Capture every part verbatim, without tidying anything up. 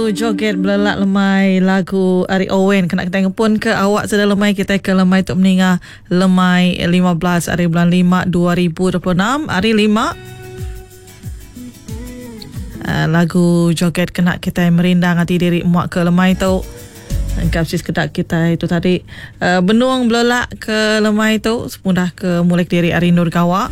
lagu joget belelak lemai, lagu Ari Owen. Kena kita pun ke awak sedang lemai, kita ke lemai untuk meninggal lemai lima belas hari bulan lima dua ribu dua puluh enam, hari lima. Uh, lagu joget kena kita merindang hati diri muak ke lemai tu. Kapsis kedak kita itu tadi uh, benuang belelak ke lemai tu semudah ke mulai diri Ari Nur Gawak.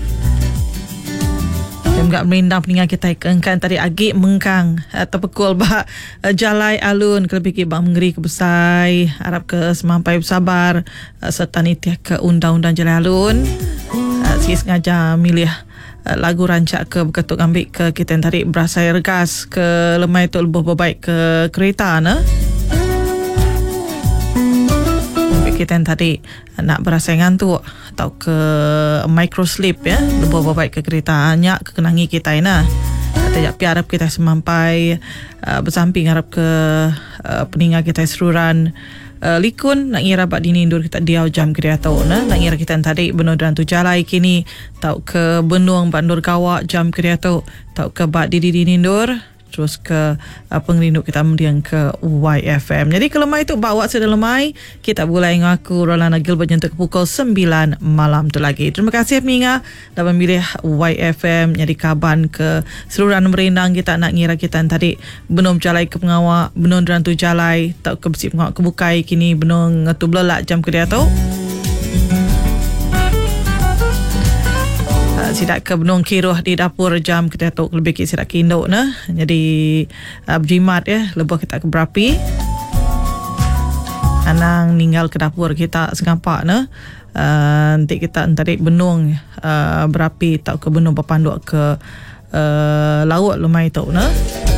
Enggak merindang peningan kita keengkan tadi agi mengkang atau pekul bah uh, jalai alun kelebih bang mengeri kebesai harap ke semampai bersabar uh, serta nitiah ke undang-undang jalai alun uh, sikit sengaja milih uh, lagu rancak ke berketuk ambil ke kita yang tadi berasai regas ke lemai tu lebih baik ke kereta na. Kita yang tadi nak berasai ngantuk atau ke micro sleep ya, lebih baik ke kereta hanya ke kenangi kita ina. Tapi harap kita semampai uh, bersamping harap ke uh, peningat kita seruran uh, likun nak ngira bak dinindur kita diau jam kerja tau na nak ngira kita yang tadi benuang dan tu jalai kini tau ke benuang bandur Gawak jam kerja tau tau ke bak didi dinindur terus ke uh, pengerinduk kita kemudian ke Y F M. Jadi kalau lemai tu bawa sudah lemai, kita mulai ngaku Rolana Gilbert untuk pukul sembilan malam tu lagi. Terima kasih Minga dah memilih Y F M jadi kaban ke seluruh merindang kita nak ngira kita tadi benung jalai ke pengawak, benung dan tu jalai tak ke besi pengawak kebukai kini benung tu belelak jam kerja tu. Sidak ke benung kiruh di dapur jam kita tu lebih ke sidak kinduk na. Jadi uh, berjimat ya lebih kita ke berapi. Anang ninggal ke dapur kita sengampak na. Uh, nanti kita tadi benung uh, berapi tak ke benung berpanduk ke uh, laut lemai tu na.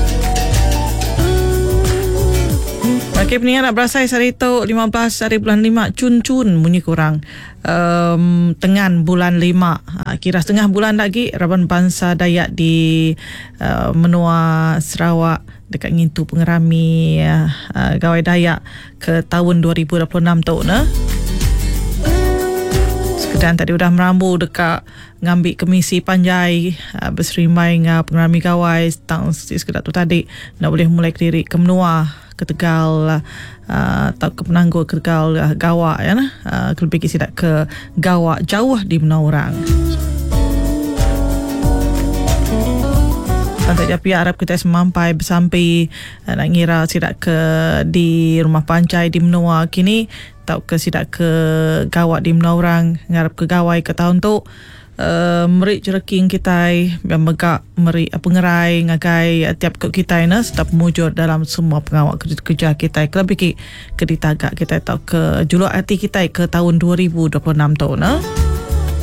Okey, peningan nak berasai hari tu lima belas hari bulan lima cun-cun bunyi kurang um, tengan bulan lima uh, kira setengah bulan lagi Raban Bangsa Dayak di uh, Menua Sarawak dekat ngintu pengerami uh, uh, Gawai Dayak ke tahun dua ribu dua puluh enam tu na. Sekedar tadi udah merambu dekat ngambil kemisi panjai uh, berserimai dengan pengerami Gawai tang sekedar tu tadi nak boleh mulai diri ke Menua ke Tegal uh, atau ke Penanggur ke Tegal uh, Gawak ya nah uh, kelebih sidak ke Gawak jauh di Menua orang. Tanpa japi harap kita semampai bersampai uh, nak ngira sidak ke di rumah pancai di Menua kini atau ke sidak ke Gawak di Menua orang ngarap ke Gawai ke tahun tu. Uh, merik jereking kita yang megak merik pengerai ngagai tiap kok kita na tetap mujur dalam semua pengawal kerja kita kelebih ke ditagak kita atau ke juluk hati kita ke tahun dua ribu dua puluh enam tahun na.